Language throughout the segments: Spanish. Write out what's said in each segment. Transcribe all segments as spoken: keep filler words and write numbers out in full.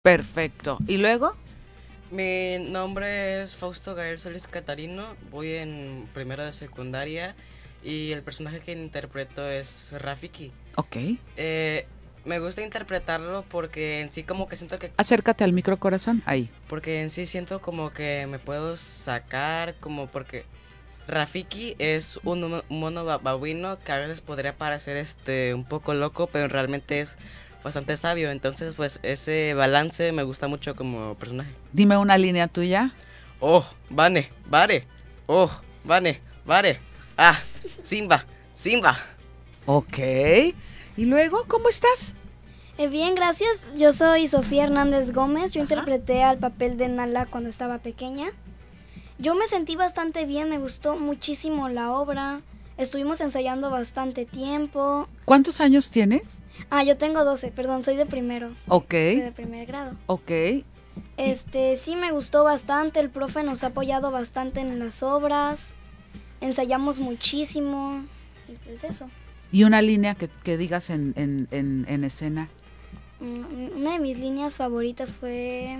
Perfecto. ¿Y luego? Mi nombre es Fausto Gael Solís Catarino, voy en primero de secundaria y el personaje que interpreto es Rafiki. Ok. Eh, me gusta interpretarlo porque en sí como que siento que... Acércate al micro, corazón, ahí. Porque en sí siento como que me puedo sacar, como porque Rafiki es un, un mono babuino que a veces podría parecer este un poco loco, pero realmente es bastante sabio. Entonces, pues ese balance me gusta mucho como personaje. Dime una línea tuya. Oh, Vane, Vare. Oh, Vane, Vare. Ah, Simba, Simba. Ok. ¿Y luego cómo estás? Eh, bien, gracias. Yo soy Sofía Hernández Gómez. Yo Ajá. interpreté al papel de Nala cuando estaba pequeña. Yo me sentí bastante bien, me gustó muchísimo la obra. Estuvimos ensayando bastante tiempo. ¿Cuántos años tienes? Ah, yo tengo doce, perdón, soy de primero. Ok. Soy de primer grado. Ok. Este, sí me gustó bastante, el profe nos ha apoyado bastante en las obras. Ensayamos muchísimo. Y pues eso. ¿Y una línea que, que digas en, en, en, en escena? Mm, Una de mis líneas favoritas fue...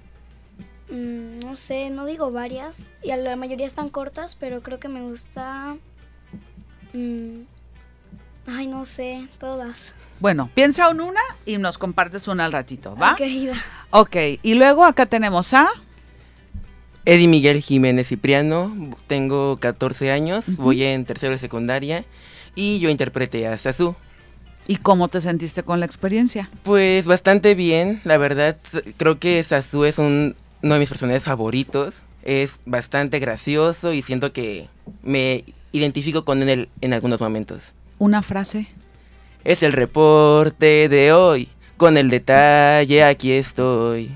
mm, no sé, no digo varias. Y a la mayoría están cortas, pero creo que me gusta... mm, ay, no sé, todas. Bueno, piensa en una y nos compartes una al ratito, ¿va? Ok, va. Ok, y luego acá tenemos a... Eddie Miguel Jiménez Cipriano, tengo catorce años, Ujú. voy en tercero de secundaria y yo interpreté a Sasu. ¿Y cómo te sentiste con la experiencia? Pues bastante bien, la verdad, creo que Sasu es un, uno de mis personajes favoritos, es bastante gracioso y siento que me identifico con él en algunos momentos. ¿Una frase? Es el reporte de hoy, con el detalle aquí estoy.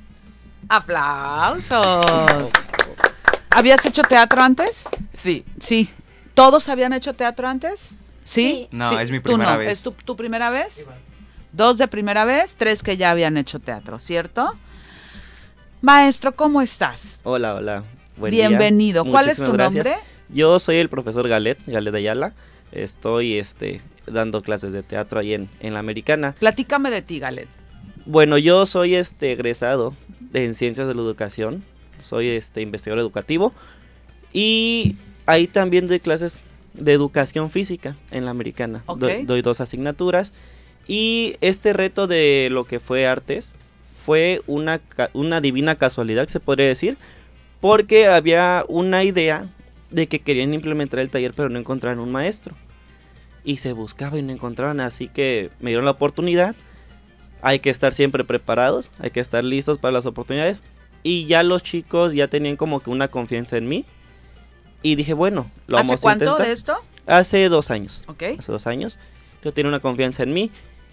¡Aplausos! ¿Habías hecho teatro antes? Sí. Sí. ¿Todos habían hecho teatro antes? ¿Sí? Sí. No, Sí. es mi Tú primera no. vez. ¿Es tu, tu primera vez? Dos de primera vez, tres que ya habían hecho teatro, ¿cierto? Maestro, ¿cómo estás? Hola, hola. Buen día. Bienvenido. ¿Cuál es Muchísimas tu gracias. nombre? Yo soy el profesor Galet, Galet Ayala. Estoy este, dando clases de teatro ahí en, en la Americana. Platícame de ti, Galet. Bueno, yo soy este egresado de, en Ciencias de la Educación. Soy este investigador educativo. Y ahí también doy clases de educación física en la Americana. Ok. Doy, doy dos asignaturas. Y este reto de lo que fue artes fue una, ca- una divina casualidad, se podría decir, porque había una idea de que querían implementar el taller pero no encontraron un maestro. Y se buscaba y no encontraban, así que me dieron la oportunidad. Hay que estar siempre preparados, hay que estar listos para las oportunidades. Y ya los chicos ya tenían como que una confianza en mí. Y dije, bueno, lo ¿Hace vamos a cuánto intentar. de esto? Hace dos años. Ok. Hace dos años. Yo tenía una confianza en mí.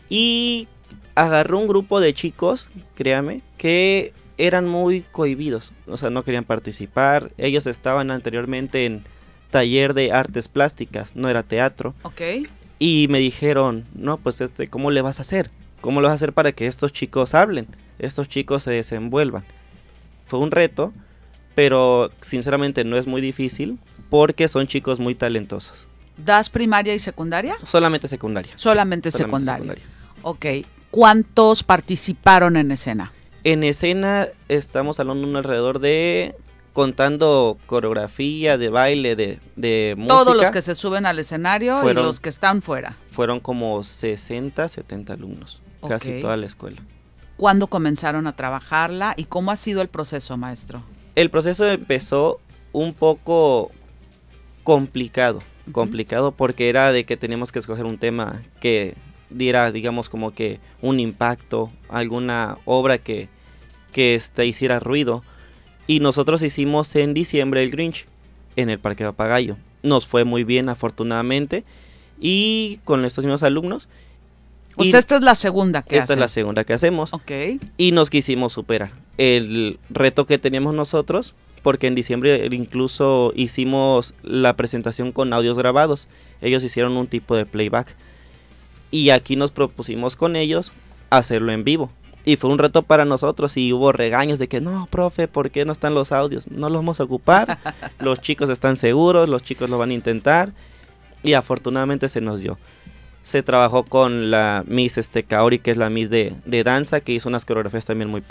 Y agarró un grupo de chicos, créame, que eran muy cohibidos. O sea, no querían participar. Ellos estaban anteriormente en taller de artes plásticas, no era teatro. Ok. Y me dijeron, no, pues este, ¿cómo le vas a hacer? ¿Cómo lo vas a hacer para que estos chicos hablen? Estos chicos se desenvuelvan. Fue un reto, pero sinceramente no es muy difícil porque son chicos muy talentosos. ¿Das primaria y secundaria? Solamente secundaria. Solamente, Solamente secundaria. secundaria. Ok. ¿Cuántos participaron en escena? En escena estamos hablando de un alrededor de, contando coreografía, de baile, de, de música. Todos los que se suben al escenario Fueron- y los que están fuera. Fueron como sesenta, setenta alumnos, casi Ok. toda la escuela. ¿Cuándo comenzaron a trabajarla y cómo ha sido el proceso, maestro? El proceso empezó un poco complicado, complicado porque era de que teníamos que escoger un tema que diera, digamos, como que un impacto, alguna obra que, que este, hiciera ruido. Y nosotros hicimos en diciembre el Grinch en el Parque Papagayo. Nos fue muy bien, afortunadamente, y con estos mismos alumnos. O y sea, esta es la segunda que esta hacen. es la segunda que hacemos. Ok. Y nos quisimos superar el reto que teníamos nosotros, porque en diciembre incluso hicimos la presentación con audios grabados. Ellos hicieron un tipo de playback. Y aquí nos propusimos con ellos hacerlo en vivo. Y fue un reto para nosotros y hubo regaños de que no, profe, ¿por qué no están los audios? No los vamos a ocupar. Los chicos están seguros, los chicos lo van a intentar. Y afortunadamente se nos dio. Se trabajó con la Miss este, Kaori, que es la Miss de, de danza, que hizo unas coreografías también muy